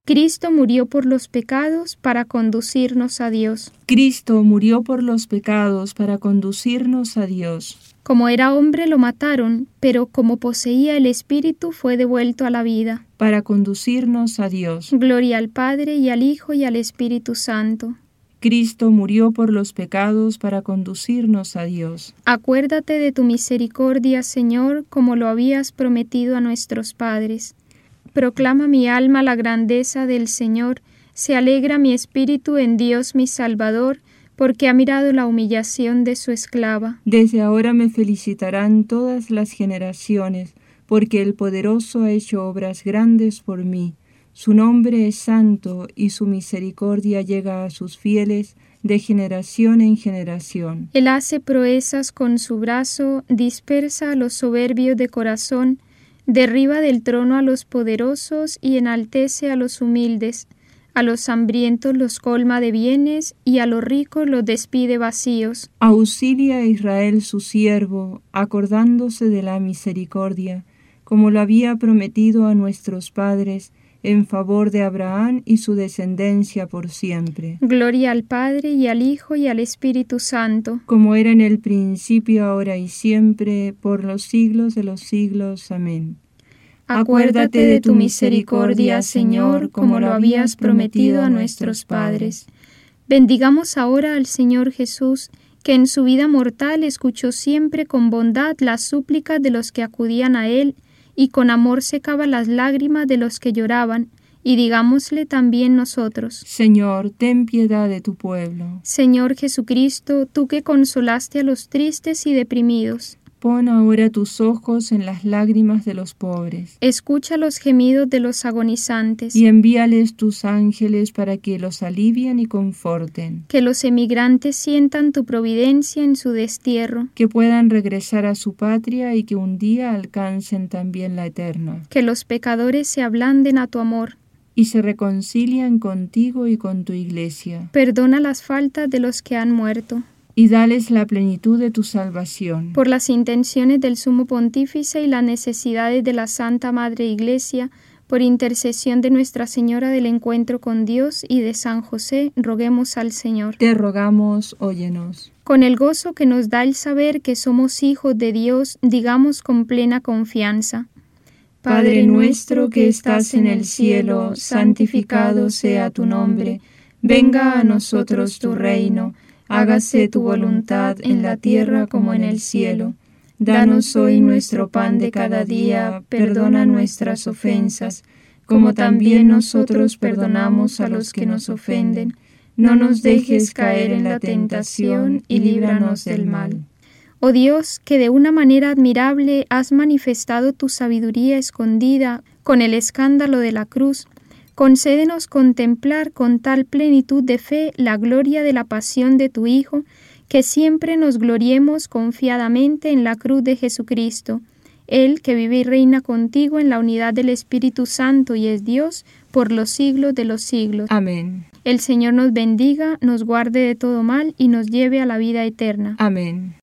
Cristo murió por los pecados para conducirnos a Dios. Cristo murió por los pecados para conducirnos a Dios. Como era hombre lo mataron, pero como poseía el Espíritu fue devuelto a la vida. Para conducirnos a Dios. Gloria al Padre y al Hijo y al Espíritu Santo. Cristo murió por los pecados para conducirnos a Dios. Acuérdate de tu misericordia, Señor, como lo habías prometido a nuestros padres. Proclama mi alma la grandeza del Señor, se alegra mi espíritu en Dios mi Salvador, porque ha mirado la humillación de su esclava. Desde ahora me felicitarán todas las generaciones, porque el Poderoso ha hecho obras grandes por mí. Su nombre es santo y su misericordia llega a sus fieles de generación en generación. Él hace proezas con su brazo, dispersa a los soberbios de corazón, derriba del trono a los poderosos y enaltece a los humildes. A los hambrientos los colma de bienes y a los ricos los despide vacíos. Auxilia a Israel su siervo, acordándose de la misericordia, como lo había prometido a nuestros padres, en favor de Abraham y su descendencia por siempre. Gloria al Padre y al Hijo y al Espíritu Santo, como era en el principio, ahora y siempre, por los siglos de los siglos. Amén. Acuérdate de tu misericordia, Señor, como lo habías prometido a nuestros padres. Bendigamos ahora al Señor Jesús, que en su vida mortal escuchó siempre con bondad las súplicas de los que acudían a Él, y con amor secaba las lágrimas de los que lloraban, y digámosle también nosotros: Señor, ten piedad de tu pueblo. Señor Jesucristo, tú que consolaste a los tristes y deprimidos, pon ahora tus ojos en las lágrimas de los pobres. Escucha los gemidos de los agonizantes. Y envíales tus ángeles para que los alivien y conforten. Que los emigrantes sientan tu providencia en su destierro. Que puedan regresar a su patria y que un día alcancen también la eterna. Que los pecadores se ablanden a tu amor. Y se reconcilian contigo y con tu iglesia. Perdona las faltas de los que han muerto. Y dales la plenitud de tu salvación. Por las intenciones del Sumo Pontífice y las necesidades de la Santa Madre Iglesia, por intercesión de Nuestra Señora del Encuentro con Dios y de San José, roguemos al Señor. Te rogamos, óyenos. Con el gozo que nos da el saber que somos hijos de Dios, digamos con plena confianza: Padre nuestro que estás en el cielo, santificado sea tu nombre. Venga a nosotros tu reino. Hágase tu voluntad en la tierra como en el cielo. Danos hoy nuestro pan de cada día, perdona nuestras ofensas, como también nosotros perdonamos a los que nos ofenden. No nos dejes caer en la tentación y líbranos del mal. Oh Dios, que de una manera admirable has manifestado tu sabiduría escondida con el escándalo de la cruz, concédenos contemplar con tal plenitud de fe la gloria de la pasión de tu Hijo, que siempre nos gloriemos confiadamente en la cruz de Jesucristo. Él que vive y reina contigo en la unidad del Espíritu Santo y es Dios por los siglos de los siglos. Amén. El Señor nos bendiga, nos guarde de todo mal y nos lleve a la vida eterna. Amén.